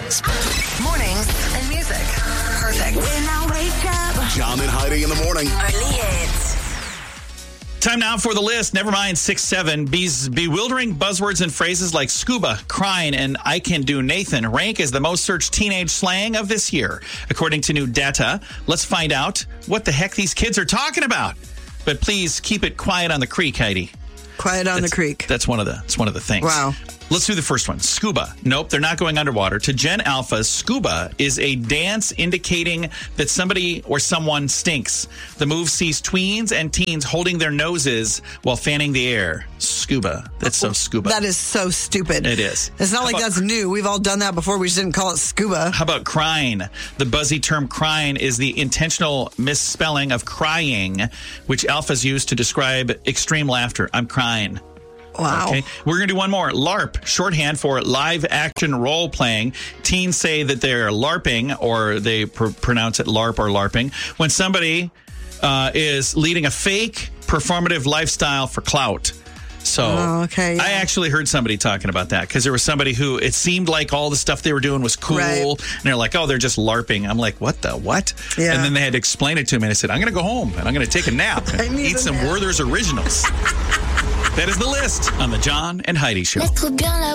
Mornings and music. Perfect. When I wake up. John and Heidi in the morning. Only hits. Time now for the list. Never mind 6-7. Bewildering buzzwords and phrases like scuba, crying, and I can do Nathan rank as the most searched teenage slang of this year. According to new data, let's find out what the heck these kids are talking about. But please keep it quiet on the creek, Heidi. Quiet on the creek. That's one of the things. Wow. Let's do the first one. Scuba. Nope, they're not going underwater. To Gen Alpha, scuba is a dance indicating that somebody or someone stinks. The move sees tweens and teens holding their noses while fanning the air. Scuba. That's so scuba. That is so stupid. It is. It's not like that's new. We've all done that before. We just didn't call it scuba. How about crying? The buzzy term crying is the intentional misspelling of crying, which alphas use to describe extreme laughter. I'm crying. Wow. Okay. We're going to do one more. LARP, shorthand for live action role playing. Teens say that they're LARPing, or they pronounce it LARP or LARPing, when somebody is leading a fake performative lifestyle for clout. So okay, yeah. I actually heard somebody talking about that because there was somebody who it seemed like all the stuff they were doing was cool. Right. And they're like, oh, they're just LARPing. I'm like, what the what? Yeah. And then they had to explain it to me. And I said, I'm going to go home and I'm going to take a nap and eat some Werther's Originals. That is the list on the John and Heidi Show.